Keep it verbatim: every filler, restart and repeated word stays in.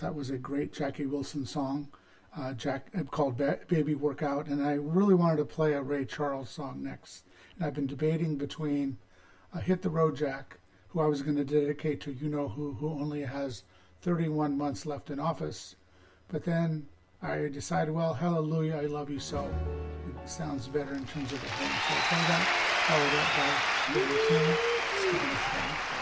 that was a great Jackie Wilson song, uh, Jack called ba- Baby Workout, and I really wanted to play a Ray Charles song next. And I've been debating between uh, Hit the Road Jack, who I was going to dedicate to you-know-who, who only has thirty-one months left in office. But then I decided, well, Hallelujah, I Love You So. It sounds better in terms of the hymn. So I play that, followed up by Baby King, Stephen Fry.